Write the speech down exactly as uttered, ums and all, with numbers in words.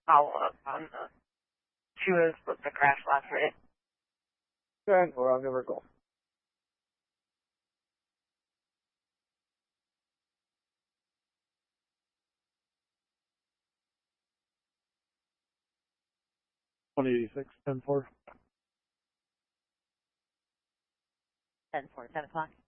follow up on the, she was supposed to crash last night. Okay, well, I'll give her a call. one eighty-six, ten four. ten four, ten o'clock.